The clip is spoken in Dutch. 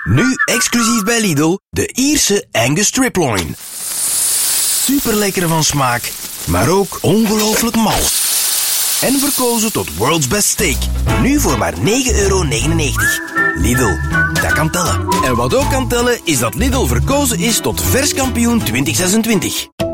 Nu exclusief bij Lidl, de Ierse Angus Striploin. Super lekker van smaak, maar ook ongelooflijk mal. En verkozen tot World's Best Steak. Nu voor maar €9,99. Lidl, dat kan tellen. En wat ook kan tellen is dat Lidl verkozen is tot verskampioen 2026.